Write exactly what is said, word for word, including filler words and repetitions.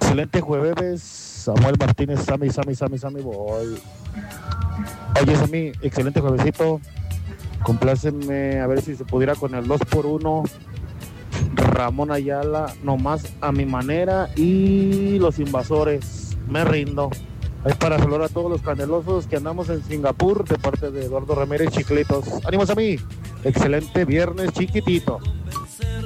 Excelente jueves, Samuel Martínez, Sammy, Sammy, Sammy, Sammy, voy. Oye, Sammy, excelente juevesito. Compláceme a ver si se pudiera con el dos por uno. Ramón Ayala, nomás a mi manera, y los invasores. Me rindo. Es para saludar a todos los canelosos que andamos en Singapur, de parte de Eduardo Ramírez Chiclitos. ¡Ánimos a mí! Excelente viernes chiquitito.